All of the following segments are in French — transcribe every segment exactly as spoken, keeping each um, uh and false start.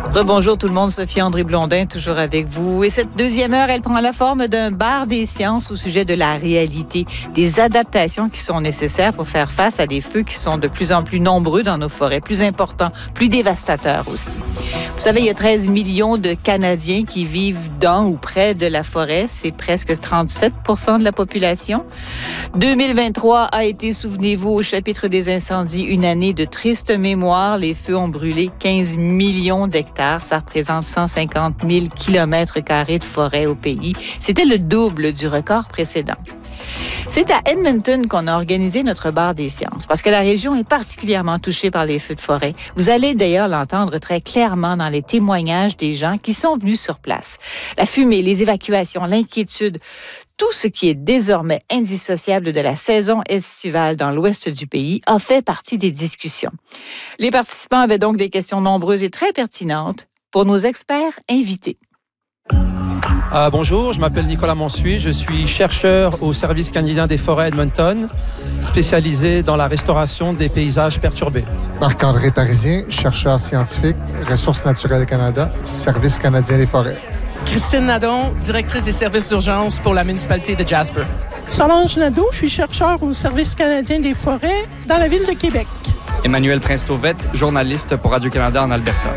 Rebonjour tout le monde, Sophie André Blondin, toujours avec vous. Et cette deuxième heure, elle prend la forme d'un bar des sciences au sujet de la réalité, des adaptations qui sont nécessaires pour faire face à des feux qui sont de plus en plus nombreux dans nos forêts, plus importants, plus dévastateurs aussi. Vous savez, il y a treize millions de Canadiens qui vivent dans ou près de la forêt. C'est presque trente-sept pour cent de la population. deux mille vingt-trois a été, souvenez-vous, au chapitre des incendies, une année de triste mémoire. Les feux ont brûlé quinze millions d'hectares. Ça représente cent cinquante mille kilomètres carrés de forêt au pays. C'était le double du record précédent. C'est à Edmonton qu'on a organisé notre bar des sciences, parce que la région est particulièrement touchée par les feux de forêt. Vous allez d'ailleurs l'entendre très clairement dans les témoignages des gens qui sont venus sur place. La fumée, les évacuations, l'inquiétude, tout ce qui est désormais indissociable de la saison estivale dans l'ouest du pays a fait partie des discussions. Les participants avaient donc des questions nombreuses et très pertinentes pour nos experts invités. Euh, bonjour, je m'appelle Nicolas Monsuy, je suis chercheur au Service canadien des forêts Edmonton, spécialisé dans la restauration des paysages perturbés. Marc-André Parisien, chercheur scientifique, Ressources naturelles Canada, Service canadien des forêts. Christine Nadon, directrice des services d'urgence pour la municipalité de Jasper. Solange Nadeau, je suis chercheur au Service canadien des forêts dans la ville de Québec. Emmanuel Prince-Tauvette, journaliste pour Radio-Canada en Alberta.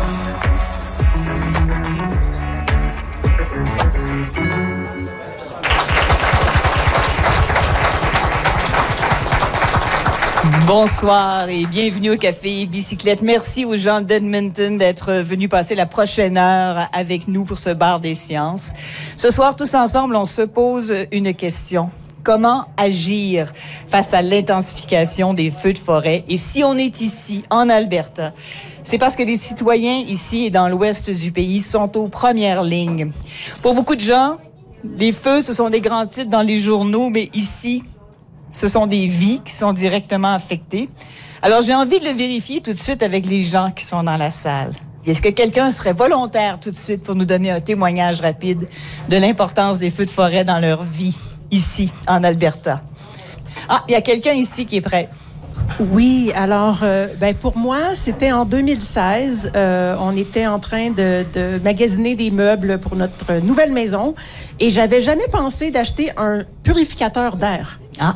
Bonsoir et bienvenue au Café Bicyclette. Merci aux gens d'Edmonton d'être venus passer la prochaine heure avec nous pour ce bar des sciences. Ce soir, tous ensemble, on se pose une question. Comment agir face à l'intensification des feux de forêt? Et si on est ici, en Alberta, c'est parce que les citoyens ici et dans l'ouest du pays sont aux premières lignes. Pour beaucoup de gens, les feux, ce sont des grands titres dans les journaux, mais ici, ce sont des vies qui sont directement affectées. Alors, j'ai envie de le vérifier tout de suite avec les gens qui sont dans la salle. Est-ce que quelqu'un serait volontaire tout de suite pour nous donner un témoignage rapide de l'importance des feux de forêt dans leur vie, ici, en Alberta? Ah, il y a quelqu'un ici qui est prêt. Oui, alors, euh, ben pour moi, c'était en deux mille seize. Euh, on était en train de, de magasiner des meubles pour notre nouvelle maison et j'avais jamais pensé d'acheter un purificateur d'air. Ah.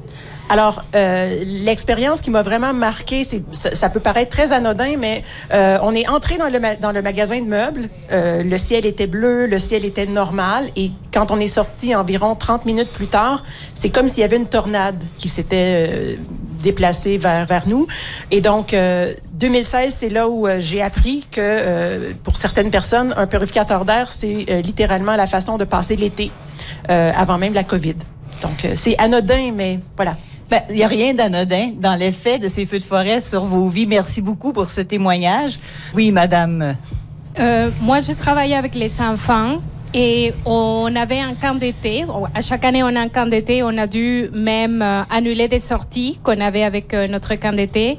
Alors, euh, l'expérience qui m'a vraiment marquée, c'est, ça, ça peut paraître très anodin, mais euh, on est entré dans le, ma- dans le magasin de meubles. Euh, le ciel était bleu, le ciel était normal. Et quand on est sorti environ trente minutes plus tard, c'est comme s'il y avait une tornade qui s'était euh, déplacée vers, vers nous. Et donc, euh, deux mille seize, c'est là où euh, j'ai appris que euh, pour certaines personnes, un purificateur d'air, c'est euh, littéralement la façon de passer l'été, euh, avant même la COVID. Donc, euh, c'est anodin, mais voilà. Ben, il n'y a rien d'anodin dans l'effet de ces feux de forêt sur vos vies. Merci beaucoup pour ce témoignage. Oui, madame. Euh, moi, je travaille avec les enfants et on avait un camp d'été. À chaque année, on a un camp d'été. On a dû même euh, annuler des sorties qu'on avait avec euh, notre camp d'été.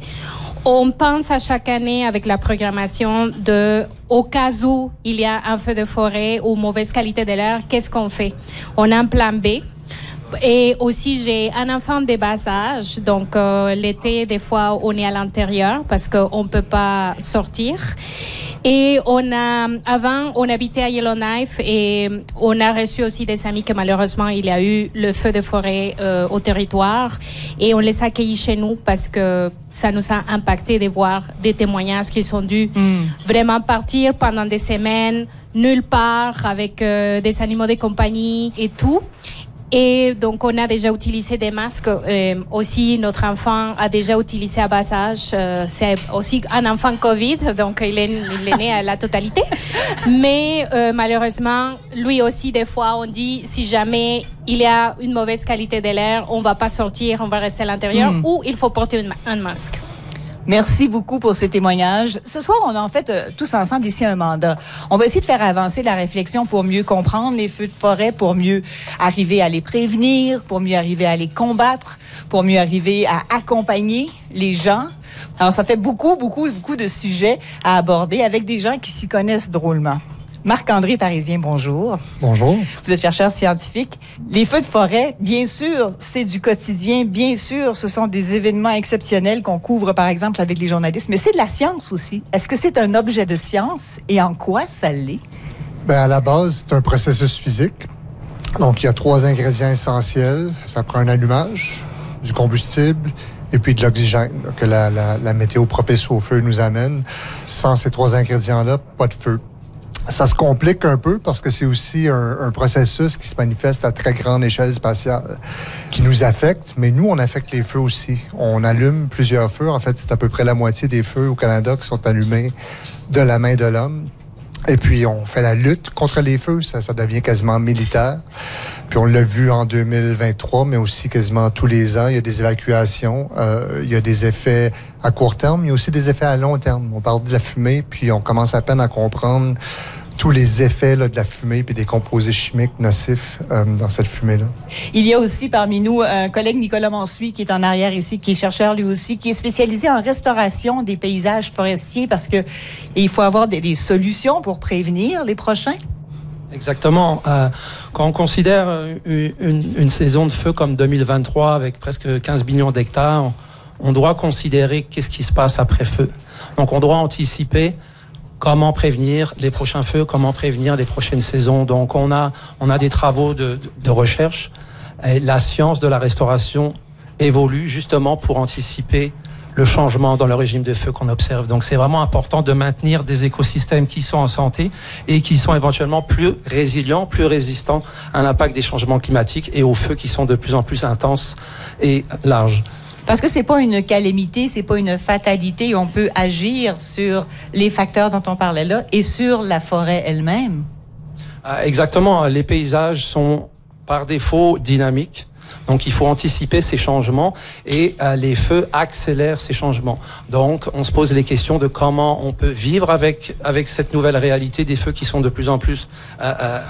On pense à chaque année avec la programmation de, au cas où il y a un feu de forêt ou mauvaise qualité de l'air, qu'est-ce qu'on fait? On a un plan B. Et aussi, j'ai un enfant de bas âge, donc euh, l'été, des fois, on est à l'intérieur parce qu'on ne peut pas sortir. Et on a, avant, on habitait à Yellowknife et on a reçu aussi des amis que malheureusement, il y a eu le feu de forêt euh, au territoire et on les a accueillis chez nous parce que ça nous a impacté de voir des témoignages qu'ils ont dû mm. vraiment partir pendant des semaines, nulle part, avec euh, des animaux de compagnie et tout. Et donc, on a déjà utilisé des masques. Euh, aussi, notre enfant a déjà utilisé à bas âge. Euh, c'est aussi un enfant COVID, donc il est, il est né à la totalité. Mais euh, malheureusement, lui aussi, des fois, on dit, si jamais il y a une mauvaise qualité de l'air, on ne va pas sortir, on va rester à l'intérieur, mmh. ou il faut porter une, un masque. Merci beaucoup pour ces témoignages. Ce soir, on a en fait euh, tous ensemble ici un mandat. On va essayer de faire avancer la réflexion pour mieux comprendre les feux de forêt, pour mieux arriver à les prévenir, pour mieux arriver à les combattre, pour mieux arriver à accompagner les gens. Alors, ça fait beaucoup, beaucoup, beaucoup de sujets à aborder avec des gens qui s'y connaissent drôlement. Marc-André Parisien, bonjour. Bonjour. Vous êtes chercheur scientifique. Les feux de forêt, bien sûr, c'est du quotidien. Bien sûr, ce sont des événements exceptionnels qu'on couvre, par exemple, avec les journalistes. Mais c'est de la science aussi. Est-ce que c'est un objet de science et en quoi ça l'est? Bien, à la base, c'est un processus physique. Donc, il y a trois ingrédients essentiels. Ça prend un allumage, du combustible et puis de l'oxygène là, que la, la, la météo propice au feu nous amène. Sans ces trois ingrédients-là, pas de feu. Ça se complique un peu parce que c'est aussi un, un processus qui se manifeste à très grande échelle spatiale, qui nous affecte, mais nous, on affecte les feux aussi. On allume plusieurs feux. En fait, c'est à peu près la moitié des feux au Canada qui sont allumés de la main de l'homme. Et puis, on fait la lutte contre les feux. Ça, ça devient quasiment militaire. Puis, on l'a vu en deux mille vingt-trois, mais aussi quasiment tous les ans. Il y a des évacuations. Euh, il y a des effets à court terme. Il y a aussi des effets à long terme. On parle de la fumée, puis on commence à peine à comprendre tous les effets là, de la fumée puis des composés chimiques nocifs euh, dans cette fumée-là. Il y a aussi parmi nous un collègue, Nicolas Mansuy, qui est en arrière ici, qui est chercheur lui aussi, qui est spécialisé en restauration des paysages forestiers parce que il faut avoir des, des solutions pour prévenir les prochains. Exactement. Euh, quand on considère une, une, une saison de feu comme deux mille vingt-trois avec presque quinze millions d'hectares, on, on doit considérer qu'est-ce qui se passe après feu. Donc on doit anticiper comment prévenir les prochains feux, comment prévenir les prochaines saisons. Donc, on a, on a des travaux de, de, de recherche. Et la science de la restauration évolue justement pour anticiper le changement dans le régime de feu qu'on observe. Donc, c'est vraiment important de maintenir des écosystèmes qui sont en santé et qui sont éventuellement plus résilients, plus résistants à l'impact des changements climatiques et aux feux qui sont de plus en plus intenses et larges. Parce que c'est pas une calamité, c'est pas une fatalité. On peut agir sur les facteurs dont on parlait là et sur la forêt elle-même. Exactement. Les paysages sont par défaut dynamiques. Donc, il faut anticiper ces changements et euh, les feux accélèrent ces changements. Donc, on se pose les questions de comment on peut vivre avec, avec cette nouvelle réalité des feux qui sont de plus en plus euh, euh,